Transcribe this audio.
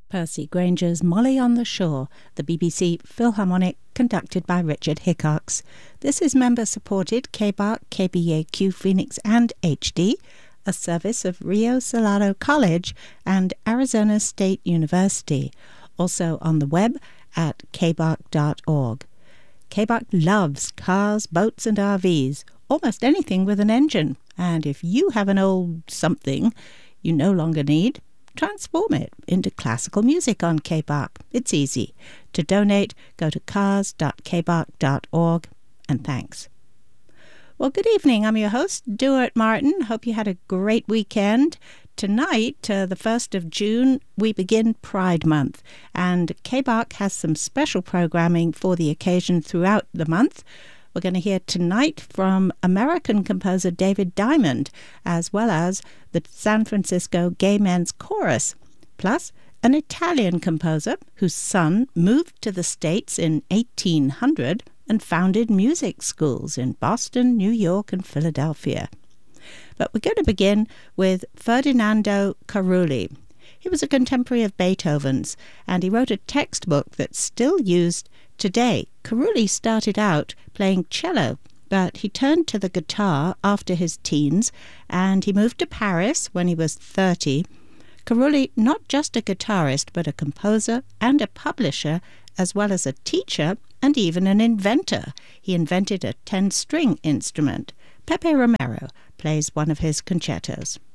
Percy Granger's Molly on the Shore, the BBC Philharmonic, conducted by Richard Hickox. This is member-supported KBARC, KBAQ Phoenix and HD, a service of Rio Salado College and Arizona State University, also on the web at kbark.org. KBARC loves cars, boats and RVs, almost anything with an engine, and if you have an old something you no longer need, transform it into classical music on KBARC. It's easy. To donate, go to cars.kbark.org, and thanks. Well, good evening. I'm your host, Duart Martin. Hope you had a great weekend. Tonight, the 1st of June, we begin Pride Month, and KBARC has some special programming for the occasion throughout the month. We're going to hear tonight from American composer David Diamond, as well as the San Francisco Gay Men's Chorus, plus an Italian composer whose son moved to the States in 1800 and founded music schools in Boston, New York, and Philadelphia. But we're going to begin with Ferdinando Carulli. He was a contemporary of Beethoven's, and he wrote a textbook that's still used today. Carulli started out playing cello, but he turned to the guitar after his teens, and he moved to Paris when he was 30. Carulli, not just a guitarist, but a composer and a publisher, as well as a teacher and even an inventor. He invented a 10-string instrument. Pepe Romero plays one of his concertos.